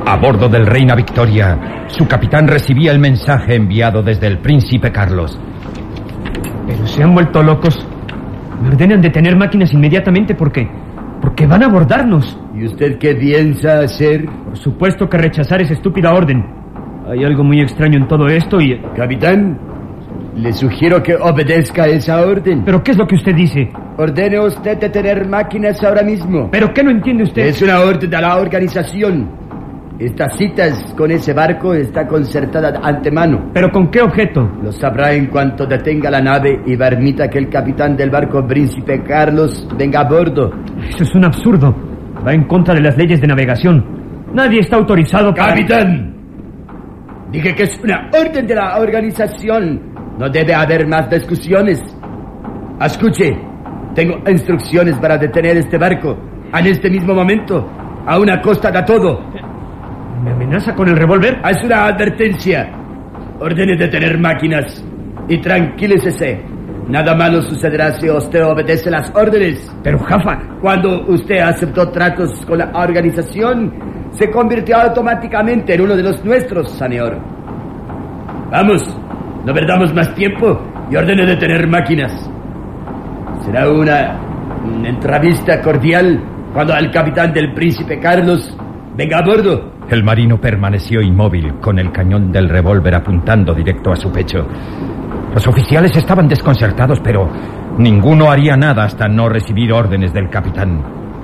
A bordo del Reina Victoria, su capitán recibía el mensaje enviado desde el Príncipe Carlos. Pero se han vuelto locos. Me ordenan detener máquinas inmediatamente porque van a abordarnos. ¿Y usted qué piensa hacer? Por supuesto que rechazar esa estúpida orden. Hay algo muy extraño en todo esto y... Capitán, le sugiero que obedezca esa orden. ¿Pero qué es lo que usted dice? Ordene usted detener máquinas ahora mismo. ¿Pero qué no entiende usted? Es una orden de la organización. Estas citas con ese barco está concertada de antemano. ¿Pero con qué objeto? Lo sabrá en cuanto detenga la nave y permita que el capitán del barco Príncipe Carlos venga a bordo. Eso es un absurdo. Va en contra de las leyes de navegación. Nadie está autorizado para... ¡Capitán! Dije que es una orden de la organización. No debe haber más discusiones. Escuche, tengo instrucciones para detener este barco en este mismo momento, a una costa de todo. ¿Me amenaza con el revólver? Es una advertencia. Ordene detener máquinas y tranquilícese. Nada malo sucederá si usted obedece las órdenes. Pero, Jaffa... Cuando usted aceptó tratos con la organización, se convirtió automáticamente en uno de los nuestros, señor. Vamos, no perdamos más tiempo y ordene detener máquinas. Será una entrevista cordial cuando el capitán del Príncipe Carlos venga a bordo. El marino permaneció inmóvil, con el cañón del revólver apuntando directo a su pecho. Los oficiales estaban desconcertados, pero ninguno haría nada hasta no recibir órdenes del capitán.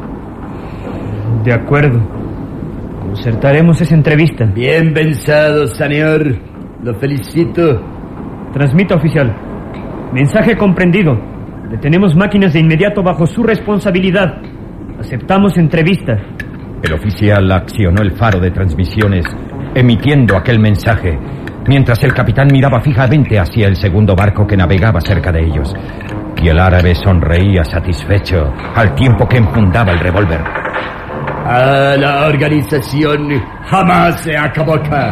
De acuerdo. Concertaremos esa entrevista. Bien pensado, señor. Lo felicito. Transmita, oficial. Mensaje comprendido. Detenemos máquinas de inmediato bajo su responsabilidad. Aceptamos entrevista. El oficial accionó el faro de transmisiones, emitiendo aquel mensaje, mientras el capitán miraba fijamente hacia el segundo barco que navegaba cerca de ellos. Y el árabe sonreía satisfecho, al tiempo que enfundaba el revólver. A la organización jamás se equivoca.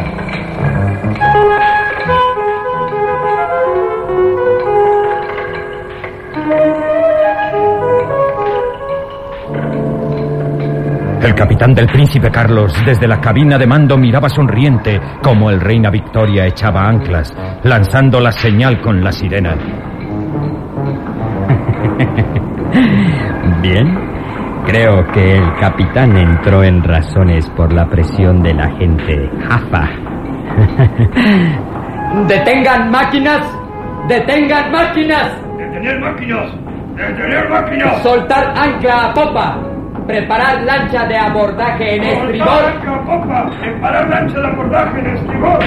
El capitán del Príncipe Carlos, desde la cabina de mando, miraba sonriente como el Reina Victoria echaba anclas, lanzando la señal con la sirena. Bien, creo que el capitán entró en razones por la presión de la gente. Jaffa. ¡Detengan máquinas! ¡Detengan máquinas! ¡Detener máquinas! ¡Detener máquinas! ¡Soltar ancla a popa! ¡Preparar lancha de abordaje en estribor! ¡Soltar ancla a popa! ¡Preparar lancha de abordaje en estribor!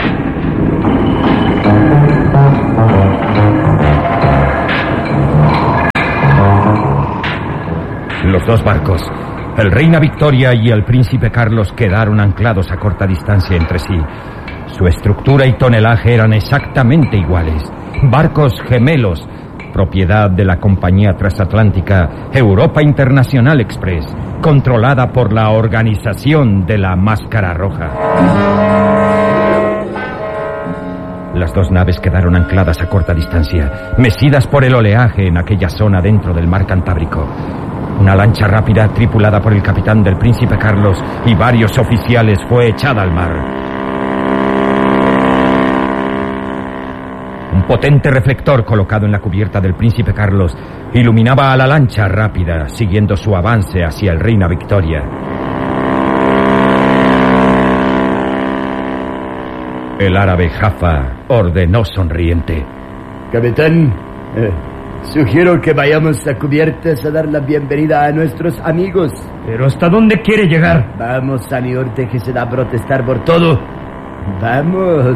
Los dos barcos, el Reina Victoria y el Príncipe Carlos, quedaron anclados a corta distancia entre sí. Su estructura y tonelaje eran exactamente iguales. Barcos gemelos, propiedad de la compañía transatlántica Europa International Express, controlada por la organización de la Máscara Roja. Las dos naves quedaron ancladas a corta distancia, mecidas por el oleaje en aquella zona dentro del mar Cantábrico. Una lancha rápida, tripulada por el capitán del Príncipe Carlos y varios oficiales, fue echada al mar. Un potente reflector colocado en la cubierta del Príncipe Carlos iluminaba a la lancha rápida, siguiendo su avance hacia el Reina Victoria. El árabe Jaffa ordenó sonriente: Capitán, sugiero que vayamos a cubiertas a dar la bienvenida a nuestros amigos. ¿Pero hasta dónde quiere llegar? Vamos, señor, déjese de protestar por todo. Vamos.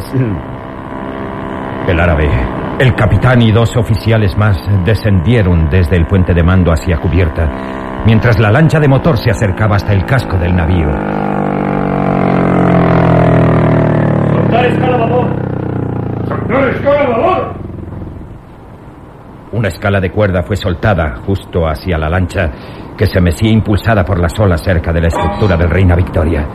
El árabe, el capitán y dos oficiales más descendieron desde el puente de mando hacia cubierta, mientras la lancha de motor se acercaba hasta el casco del navío. ¡Soltar escala a babor! ¡Soltar escala a babor! Una escala de cuerda fue soltada justo hacia la lancha, que se mecía impulsada por las olas cerca de la estructura del Reina Victoria.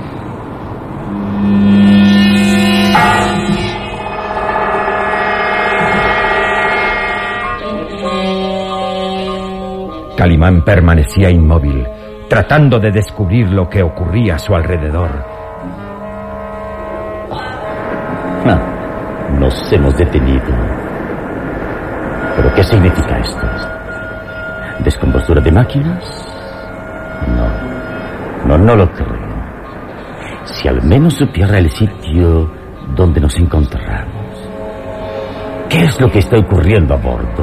Calimán permanecía inmóvil, tratando de descubrir lo que ocurría a su alrededor. Nos hemos detenido. ¿Pero qué significa esto? ¿Descompostura de máquinas? No lo creo. Si al menos supiera el sitio donde nos encontramos. ¿Qué es lo que está ocurriendo a bordo?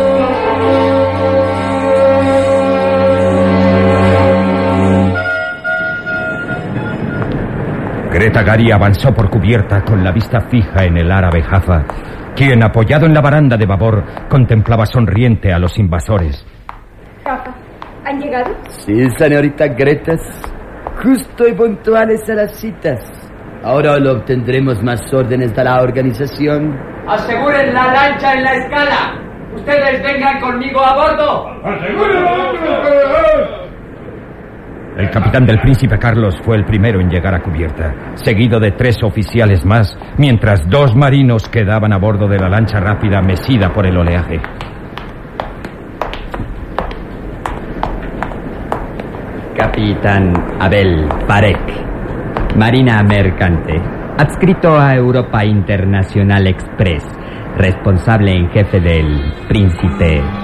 Greta Gary avanzó por cubierta con la vista fija en el árabe Jaffa, quien, apoyado en la baranda de babor, contemplaba sonriente a los invasores. Jaffa, ¿han llegado? Sí, señorita Greta. Justo y puntuales a las citas. Ahora lo obtendremos más órdenes de la organización. Aseguren la lancha en la escala. Ustedes vengan conmigo a bordo. El capitán del Príncipe Carlos fue el primero en llegar a cubierta, seguido de 3 oficiales más, mientras 2 marinos quedaban a bordo de la lancha rápida mecida por el oleaje. Capitán Abel Parek, Marina Mercante, adscrito a Europa Internacional Express, responsable en jefe del Príncipe